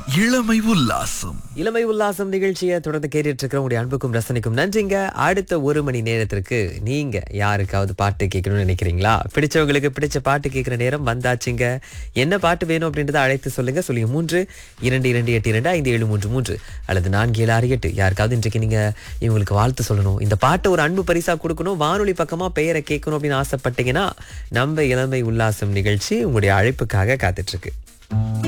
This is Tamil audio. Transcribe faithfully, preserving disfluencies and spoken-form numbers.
இளமை உல்லாசம். இளமை உல்லாசம் நிகழ்ச்சியை தொடர்ந்து கேட்டுட்டு இருக்கிற உங்களுடைய அன்புக்கும் ரசனைக்கும் நன்றிங்க. அடுத்த ஒரு மணி நேரத்திற்கு நீங்க யாருக்காவது பாட்டு கேட்கணும்னு நினைக்கிறீங்களா? பிடிச்சவங்களுக்கு பிடிச்ச பாட்டு கேட்கிற நேரம் வந்தாச்சுங்க. என்ன பாட்டு வேணும் அப்படின்றத அழைத்து சொல்லுங்க. சொல்லி மூன்று இரண்டு இரண்டு எட்டு இரண்டு ஐந்து ஏழு மூன்று மூன்று அல்லது நான்கு ஏழு ஆறு எட்டு. யாருக்காவது இன்றைக்கு நீங்க இவங்களுக்கு வாழ்த்து சொல்லணும், இந்த பாட்டை ஒரு அன்பு பரிசா கொடுக்கணும், வானொலி பக்கமா பெயரை கேட்கணும் அப்படின்னு ஆசைப்பட்டீங்கன்னா நம்ம இளமை உல்லாசம் நிகழ்ச்சி உங்களுடைய அழைப்புக்காக காத்துட்டு இருக்கு.